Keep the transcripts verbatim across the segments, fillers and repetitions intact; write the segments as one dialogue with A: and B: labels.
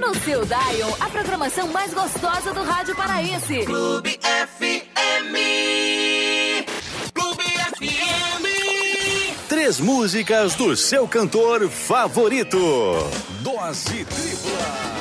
A: No seu dial, a programação mais gostosa do rádio paraense.
B: Clube F M. Clube F M.
C: Três músicas do seu cantor favorito. Dose tripla.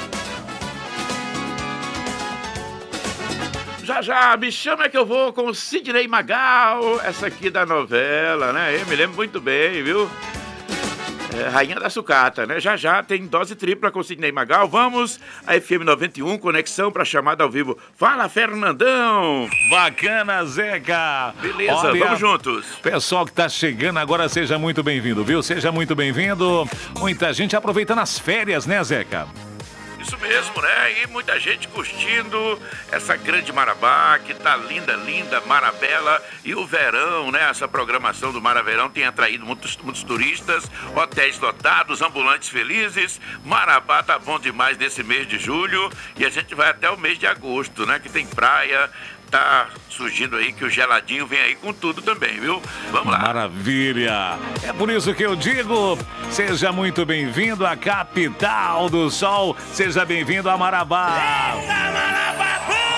D: Já já, me chama que eu vou com o Sidney Magal, essa aqui da novela, né? Eu me lembro muito bem, viu? É, Rainha da Sucata, né? Já já tem dose tripla com o Sidney Magal. Vamos a F M noventa e um, conexão para chamada ao vivo. Fala, Fernandão!
E: Bacana, Zeca!
D: Beleza,
E: Olha,
D: vamos juntos.
E: Pessoal que tá chegando agora, seja muito bem-vindo, viu? Seja muito bem-vindo. Muita gente aproveitando as férias, né, Zeca?
D: Isso mesmo, né? E muita gente curtindo essa grande Marabá, que tá linda, linda, Marabela. E o verão, né? Essa programação do Maraverão tem atraído muitos, muitos turistas, hotéis lotados, ambulantes felizes. Marabá tá bom demais nesse mês de julho. E a gente vai até o mês de agosto, né? Que tem praia. Tá surgindo aí que o geladinho vem aí com tudo também, viu? Vamos lá.
E: Maravilha! É por isso que eu digo, seja muito bem-vindo à capital do sol, seja bem-vindo a Marabá.
B: Eita, Marabá!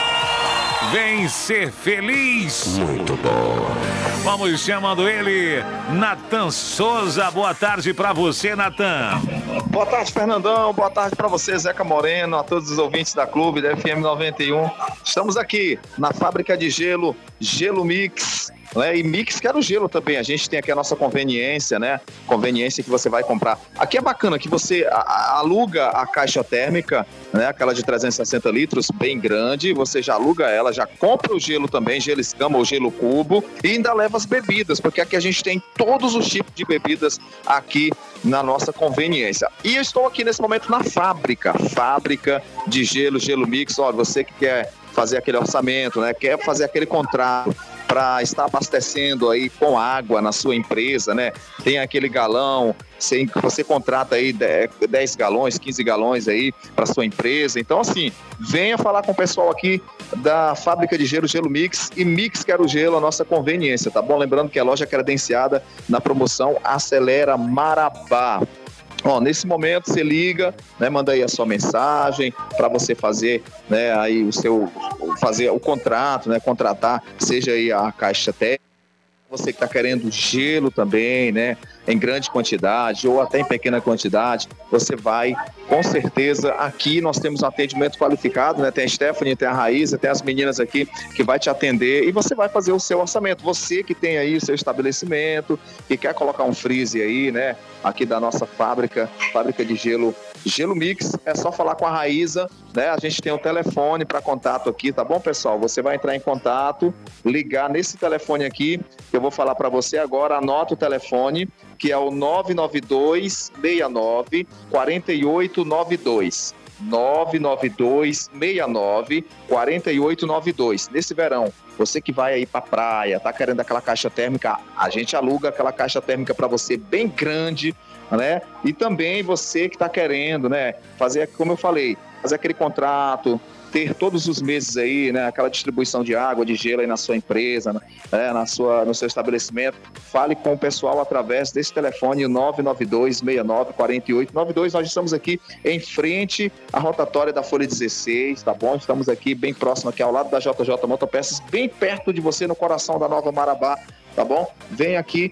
E: Vem ser feliz.
B: Muito bom.
E: Vamos chamando ele, Natan Souza. Boa tarde pra você, Natan.
F: Boa tarde, Fernandão. Boa tarde pra você, Zeca Moreno, a todos os ouvintes da Clube da F M noventa e um. Estamos aqui na fábrica de gelo, Gelo Mix. Né? E Mix quero gelo também. A gente tem aqui a nossa conveniência, né? Conveniência que você vai comprar. Aqui é bacana que você aluga a caixa térmica, né? Aquela de trezentos e sessenta litros, bem grande. Você já aluga ela, já compra o gelo também, gelo escama ou gelo cubo, e ainda leva as bebidas, porque aqui a gente tem todos os tipos de bebidas aqui na nossa conveniência. E eu estou aqui nesse momento na fábrica, fábrica de gelo, Gelo Mix. Olha, você que quer fazer aquele orçamento, né? Quer fazer aquele contrato para estar abastecendo aí com água na sua empresa, né? Tem aquele galão, você, você contrata aí dez galões, quinze galões aí para sua empresa. Então, assim, venha falar com o pessoal aqui da fábrica de gelo, Gelo Mix, e Mix Quero Gelo, a nossa conveniência, tá bom? Lembrando que a loja é credenciada na promoção Acelera Marabá. Ó, nesse momento você liga, né, manda aí a sua mensagem para você fazer, né, aí o seu, fazer o contrato, né, contratar, seja aí a caixa técnica, você que está querendo gelo também, né, em grande quantidade ou até em pequena quantidade, você vai, com certeza, aqui nós temos um atendimento qualificado, né, tem a Stephanie, tem a Raíza, tem as meninas aqui que vai te atender e você vai fazer o seu orçamento. Você que tem aí o seu estabelecimento, que quer colocar um freezer aí, né, aqui da nossa fábrica, fábrica de gelo, Gelo Mix, é só falar com a Raíza, né? A gente tem um telefone para contato aqui, tá bom, pessoal? Você vai entrar em contato, ligar nesse telefone aqui, que eu vou falar para você agora, anota o telefone, que é o nove nove dois, seis nove, quatro oito nove dois. nove nove dois, seis nove, quatro oito nove dois. Nesse verão, você que vai aí pra praia, tá querendo aquela caixa térmica, a gente aluga aquela caixa térmica para você bem grande, né? E também você que tá querendo, né, fazer, como eu falei, fazer aquele contrato, ter todos os meses aí, né, aquela distribuição de água, de gelo aí na sua empresa, né, na sua, no seu estabelecimento, fale com o pessoal através desse telefone, nove nove dois, seis nove, quatro oito nove dois. Nós estamos aqui em frente à rotatória da Folha dezesseis, tá bom? Estamos aqui bem próximo, aqui ao lado da J J Motopeças, bem perto de você, no coração da Nova Marabá, tá bom? Vem aqui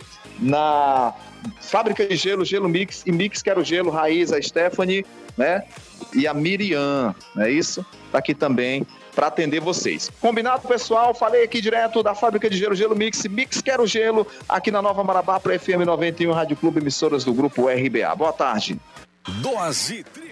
F: na fábrica de gelo, Gelo Mix e Mix Quero Gelo, Raíza, Stephanie, né? E a Miriam, não é isso? Tá aqui também para atender vocês. Combinado, pessoal? Falei aqui direto da fábrica de gelo, Gelo Mix, Mix Quero Gelo, aqui na Nova Marabá, para F M noventa e um, Rádio Clube, emissoras do Grupo R B A. Boa tarde.
C: Dose